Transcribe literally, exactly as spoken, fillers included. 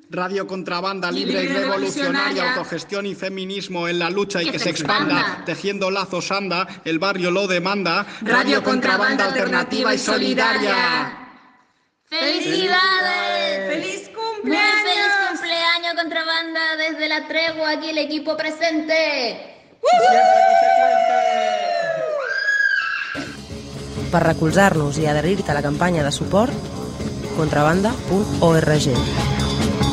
Radio Contrabanda, libre y revolucionaria, autogestión y feminismo en la lucha y que, que se expanda, expanda, tejiendo lazos anda, el barrio lo demanda. Radio Contrabanda, alternativa y solidaria. ¡Felicidades! ¡Feliz cumpleaños! Muy feliz cumpleaños, Contrabanda, desde la tregua, aquí el equipo presente. Per recolzar-nos i adherir-te a la campanya de suport, contrabanda punt org.